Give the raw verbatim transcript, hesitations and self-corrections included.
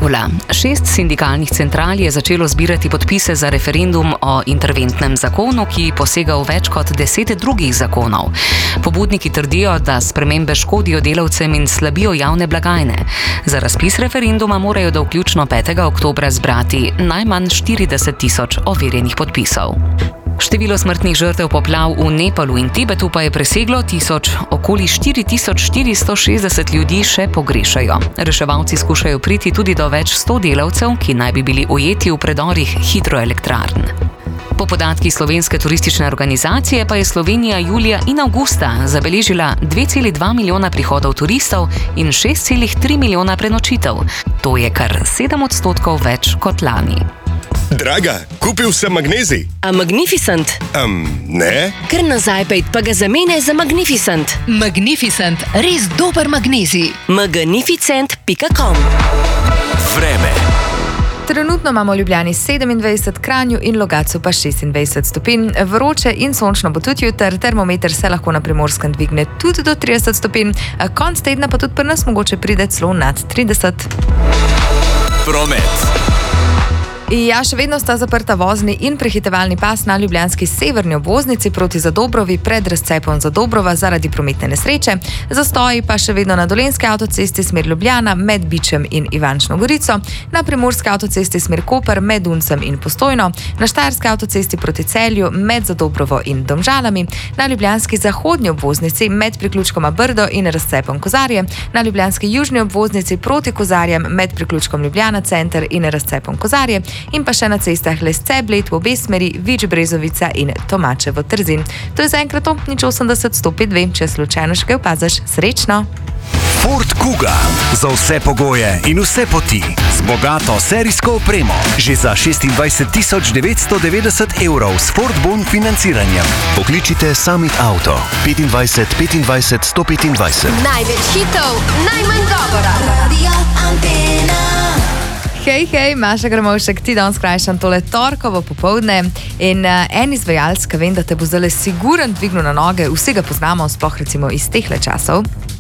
Nebula. Šest sindikalnih central je začelo zbirati podpise za referendum o interventnem zakonu, ki posega v več kot deset drugih zakonov. Pobudniki trdijo, da spremembe škodijo delavcem in slabijo javne blagajne. Za razpis referenduma morajo do vključno petega oktobra zbrati najmanj štirideset tisoč overjenih podpisov. Število smrtnih žrtev poplav v Nepalu in Tibetu pa je preseglo tisoč. Okoli štiri tisoč štiristo šestdeset ljudi še pogrešajo. Reševalci skušajo priti tudi do več sto delavcev, ki naj bi bili ujeti v predorih hidroelektrarn. Po podatkih Slovenske turistične organizacije pa je Slovenija julija in avgusta zabeležila dve celi dva milijona prihodov turistov in šest celi tri milijona prenočitev. To je kar sedem odstotkov več kot lani. Draga, kupil sem magnezij. A Magnificent? Um, ne. Kar nazaj pejt pa ga zamene za Magnificent. Magnificent, res dober magnezij. magnificent pika com Vreme. Trenutno imamo v Ljubljani sedemindvajset, Kranju in Logatcu pa šestindvajset stopinj. Vroče in sončno bo tudi jutri, termometer se lahko na Primorskem dvigne tudi do trideset stopinj, konec tedna pa tudi pri nas mogoče pride celo nad trideset. Promet. Ja, še vedno sta zaprta vozni in prehitevalni pas na ljubljanski severni obvoznici proti Zadobrovi pred razcepom Zadobrova zaradi prometne nesreče. Zastoji pa še vedno na Dolenjski avtocesti smer Ljubljana med Bičem in Ivančno Gorico, na Primorski avtocesti smer Koper med Uncem in Postojno, na Štajerski avtocesti proti Celju med Zadobrovo in Domžalami, na ljubljanski zahodnji obvoznici med priključkoma Brdo in razcepom Kozarje, na ljubljanski južni obvoznici proti Kozarjem med priključkom Ljubljana center in razcepom Kozarje, in pa še na cestah Lesce, Bled v obe smeri, Vič Brezovica in Tomačevo Trzin. To je zaenkrat to, nič osemdeset sto pet dve, če slučajno še kaj opaziš. Srečno! Ford Kuga. Za vse pogoje in vse poti. Z bogato serijsko opremo. Že za šestindvajset tisoč devetsto devetdeset evrov s Ford Bon financiranjem. Pokličite Summit Auto. petindvajset petindvajset sto petindvajset. Največ hitov, najmanj govora. Radio Antena. Hej, hej, Maša Gramovšek, ti danes skrajšam tole torkovo popoldne in uh, en izvajalec, ki vem, da te bo zdaj siguren dvignil na noge, vsi ga poznamo, sploh recimo iz tehle časov.